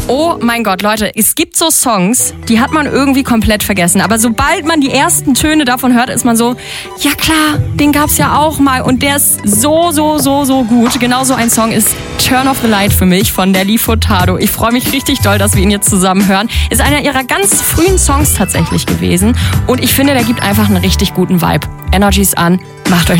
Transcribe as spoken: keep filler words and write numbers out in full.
Oh mein Gott, Leute, es gibt so Songs, die hat man irgendwie komplett vergessen. Aber sobald man die ersten Töne davon hört, ist man so, ja klar, den gab's ja auch mal. Und der ist so, so, so, so gut. Genauso ein Song ist Turn Off the Light für mich von Nelly Furtado. Ich freue mich richtig doll, dass wir ihn jetzt zusammen hören. Ist einer ihrer ganz frühen Songs tatsächlich gewesen. Und ich finde, der gibt einfach einen richtig guten Vibe. Energies an, macht euch